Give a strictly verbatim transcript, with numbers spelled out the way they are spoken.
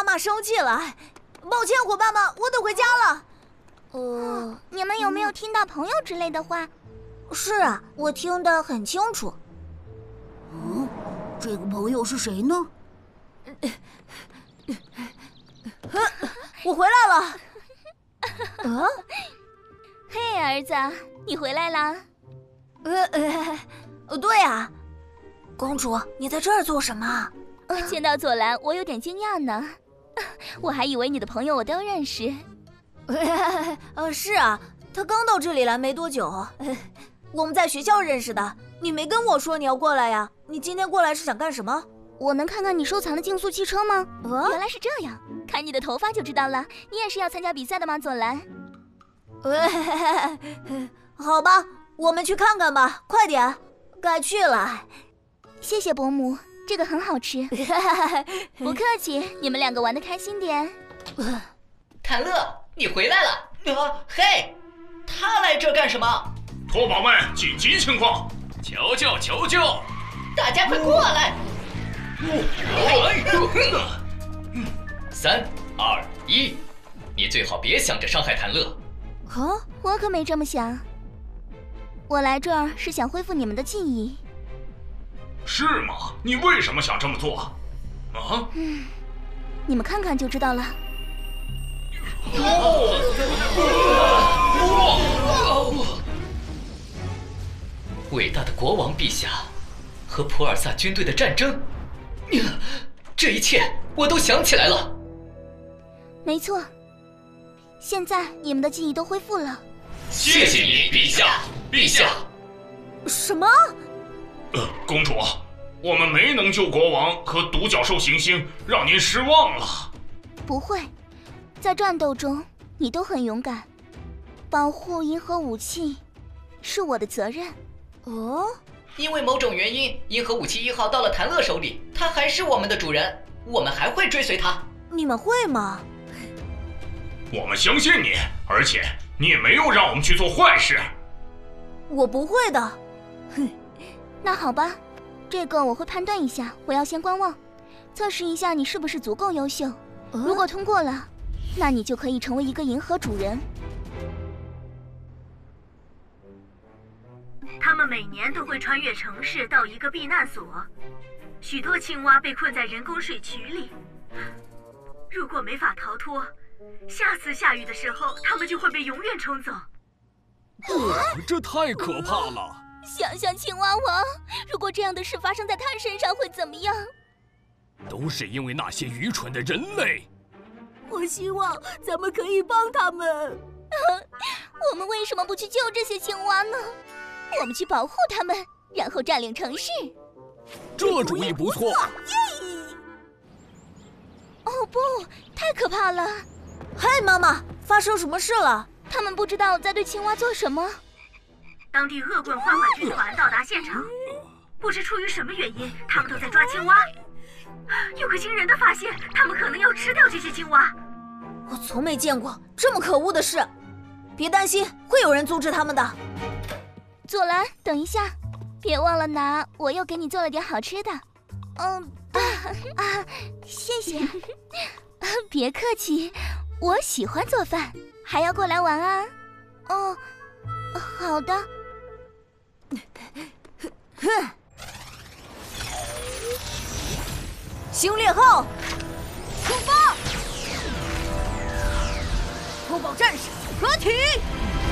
妈生气了，抱歉，伙伴们，我得回家了。 呃，你们有没有听到朋友之类的话？ 是啊，我听得很清楚。 嗯，这个朋友是谁呢？ 我回来了。 啊？嘿，儿子，你回来啦？ 呃呃，对啊。公主，你在这儿做什么？ 见到佐兰，我有点惊讶呢。我还以为你的朋友我都认识。 呃，是啊，他刚到这里来没多久，我们在学校认识的。你没跟我说你要过来呀？你今天过来是想干什么？ 我能看看你收藏的竞速汽车吗？ 啊， 原来是这样，看你的头发就知道了。你也是要参加比赛的吗，佐兰？ 好吧，我们去看看吧，快点，该去了。 谢谢伯母，这个很好吃。不客气，你们两个玩得开心点。 坦乐，你回来了！啊，嘿，他来这干什么？ 托宝们，紧急情况，求救求救！ 大家快过来！三二一，你最好别想着伤害坦乐。 啊，我可没这么想。我来这儿是想恢复你们的记忆。 是吗？你为什么想这么做？啊？ 嗯，你们看看就知道了。 伟大的国王陛下和普尔萨军队的战争，这一切我都想起来了。 没错，现在你们的记忆都恢复了。 谢谢你，陛下，陛下。 什么？ 呃，公主，我们没能救国王和独角兽行星，让您失望了。 不会，在战斗中你都很勇敢，保护银河武器是我的责任。 哦， 因为某种原因，银河武器一号到了谭乐手里，他还是我们的主人，我们还会追随他。 你们会吗？ 我们相信你，而且你也没有让我们去做坏事。 我不会的。 哼，那好吧，这个我会判断一下，我要先观望，测试一下你是不是足够优秀。呃、如果通过了，那你就可以成为一个银河主人。 他们每年都会穿越城市到一个避难所，许多青蛙被困在人工水渠里。如果没法逃脱，下次下雨的时候，它们就会被永远冲走。 呃，这太可怕了！ 想想青蛙王，如果这样的事发生在他身上会怎么样？ 都是因为那些愚蠢的人类。 我希望咱们可以帮他们。 我们为什么不去救这些青蛙呢？我们去保护他们，然后占领城市。 这主意不错。 哦不，太可怕了！ 嗨，妈妈，发生什么事了？ 他们不知道在对青蛙做什么。 当地恶棍缓缓军团到达现场，不知出于什么原因，他们都在抓青蛙。有个惊人的发现，他们可能要吃掉这些青蛙。 我从没见过这么可恶的事。别担心，会有人阻止他们的。 佐兰，等一下，别忘了拿我又给你做了点好吃的。嗯啊啊，谢谢。别客气，我喜欢做饭，还要过来玩啊。哦，好的。 哼。星猎号，出发！偷宝战士合体！